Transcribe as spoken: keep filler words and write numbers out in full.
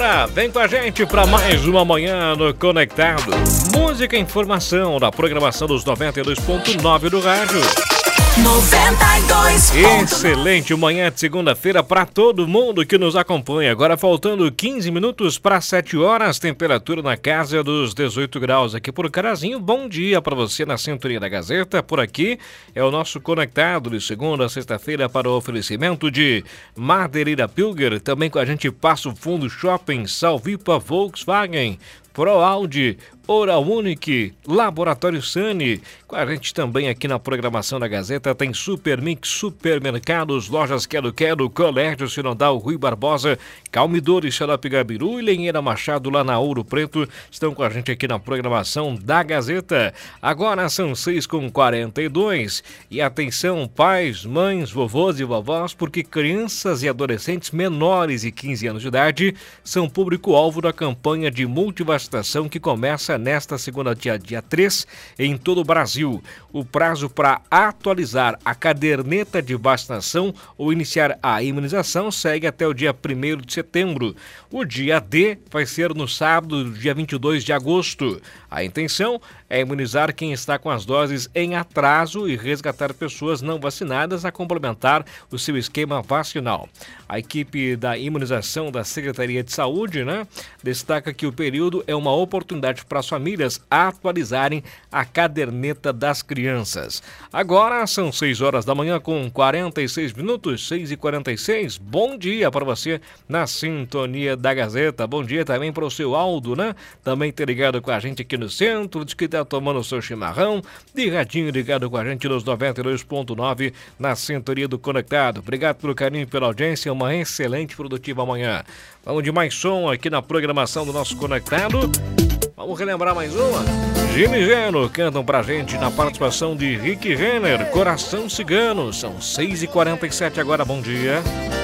galera, vem com a gente para mais uma manhã no Conectado. Música e informação da programação dos noventa e dois ponto nove do rádio. noventa e dois. Excelente manhã de segunda-feira para todo mundo que nos acompanha. Agora faltando quinze minutos para sete horas, temperatura na casa dos dezoito graus aqui por Carazinho. Bom dia para você na sintonia da Gazeta. Por aqui é o nosso Conectado de segunda a sexta-feira para o oferecimento de Madeireira Pilger. Também com a gente Passo Fundo Shopping, Salvipa Volkswagen, ProAude, Oral Unique, Laboratório Sani. Com a gente também aqui na programação da Gazeta tem Supermix Supermercados, Lojas Quero Quero, Colégio Sinodal Rui Barbosa, Calmidores Xarope Gabiru e Lenheira Machado lá na Ouro Preto. Estão com a gente aqui na programação da Gazeta. Agora são seis e quarenta e dois. E atenção, pais, mães, vovôs e vovós, porque crianças e adolescentes menores de quinze anos de idade são público-alvo da campanha de multivacinação que começa nesta segunda dia, dia três, em todo o Brasil. O prazo para atualizar a caderneta de vacinação ou iniciar a imunização segue até o dia primeiro de setembro. O dia D vai ser no sábado, dia vinte e dois de agosto. A intenção é imunizar quem está com as doses em atraso e resgatar pessoas não vacinadas a complementar o seu esquema vacinal. A equipe da imunização da Secretaria de Saúde, né, destaca que o período é uma oportunidade para as famílias atualizarem a caderneta das crianças. Agora são seis horas da manhã com quarenta e seis minutos, seis e quarenta e seis. Bom dia para você na sintonia da Gazeta. Bom dia também para o seu Aldo, né? Também ter ligado com a gente aqui no centro, diz que está tomando o seu chimarrão, de radinho ligado com a gente nos noventa e dois ponto nove na sintonia do Conectado. Obrigado pelo carinho e pela audiência, uma excelente e produtiva manhã. Vamos de mais som aqui na programação do nosso Conectado. Vamos relembrar mais uma? Jimmy e Geno cantam pra gente na participação de Rick Renner, Coração Cigano. São seis e quarenta e sete agora, bom dia.